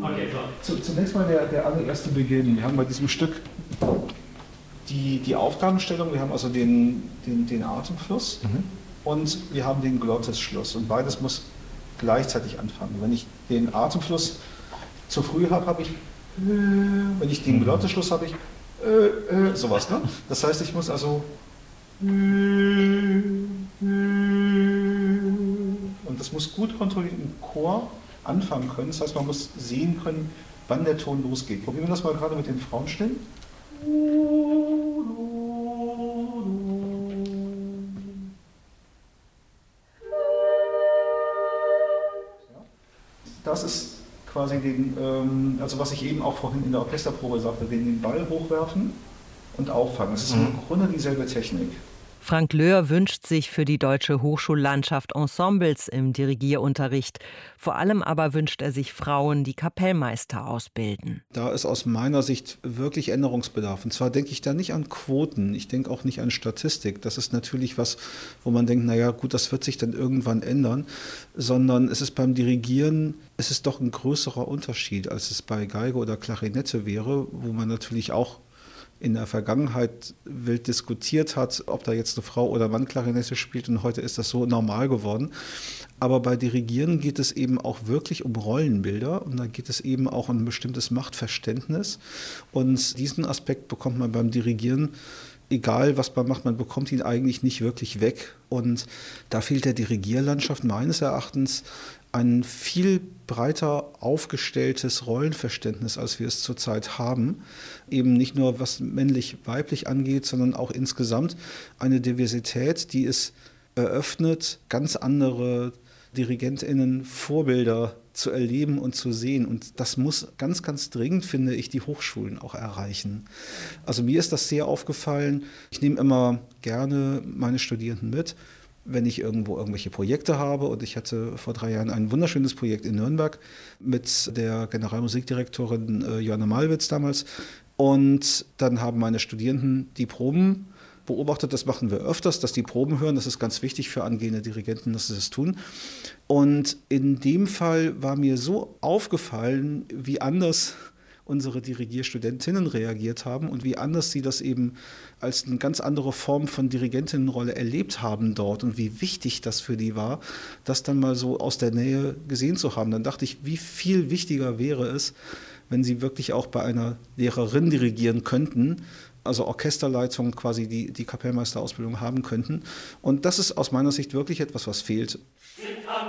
Okay, klar. Zunächst mal der allererste Beginn. Wir haben bei diesem Stück die Aufgabenstellung, wir haben also den Atemfluss und wir haben den Glottisschluss. Und beides muss gleichzeitig anfangen. Wenn ich den Atemfluss zu früh habe ich wenn ich den Glottisschluss habe ich sowas. Ne? Das heißt, ich muss also und das muss gut kontrolliert im Chor anfangen können. Das heißt, man muss sehen können, wann der Ton losgeht. Probieren wir das mal gerade mit den Frauenstimmen. Das ist quasi also was ich eben auch vorhin in der Orchesterprobe sagte, den Ball hochwerfen und auffangen. Das ist im Grunde dieselbe Technik. Frank Löhr wünscht sich für die deutsche Hochschullandschaft Ensembles im Dirigierunterricht. Vor allem aber wünscht er sich Frauen, die Kapellmeister ausbilden. Da ist aus meiner Sicht wirklich Änderungsbedarf. Und zwar denke ich da nicht an Quoten, ich denke auch nicht an Statistik. Das ist natürlich was, wo man denkt, naja gut, das wird sich dann irgendwann ändern. Sondern es ist beim Dirigieren, es ist doch ein größerer Unterschied, als es bei Geige oder Klarinette wäre, wo man natürlich auch in der Vergangenheit wild diskutiert hat, ob da jetzt eine Frau oder Mann Klarinette spielt, und heute ist das so normal geworden. Aber bei Dirigieren geht es eben auch wirklich um Rollenbilder und da geht es eben auch um ein bestimmtes Machtverständnis. Und diesen Aspekt bekommt man beim Dirigieren, egal was man macht, man bekommt ihn eigentlich nicht wirklich weg. Und da fehlt der Dirigierlandschaft meines Erachtens ein viel breiter aufgestelltes Rollenverständnis, als wir es zurzeit haben. Eben nicht nur was männlich-weiblich angeht, sondern auch insgesamt eine Diversität, die es eröffnet, ganz andere DirigentInnen Vorbilder zu erleben und zu sehen. Und das muss ganz, ganz dringend, finde ich, die Hochschulen auch erreichen. Also mir ist das sehr aufgefallen. Ich nehme immer gerne meine Studierenden mit, wenn ich irgendwo irgendwelche Projekte habe. Und ich hatte vor 3 Jahren ein wunderschönes Projekt in Nürnberg mit der Generalmusikdirektorin Johanna Malwitz damals. Und dann haben meine Studierenden die Proben beobachtet, das machen wir öfters, dass die Proben hören. Das ist ganz wichtig für angehende Dirigenten, dass sie das tun. Und in dem Fall war mir so aufgefallen, wie anders unsere Dirigierstudentinnen reagiert haben und wie anders sie das eben als eine ganz andere Form von Dirigentinnenrolle erlebt haben dort und wie wichtig das für die war, das dann mal so aus der Nähe gesehen zu haben. Dann dachte ich, wie viel wichtiger wäre es, wenn sie wirklich auch bei einer Lehrerin dirigieren könnten, also Orchesterleitung quasi die Kapellmeisterausbildung haben könnten. Und das ist aus meiner Sicht wirklich etwas, was fehlt.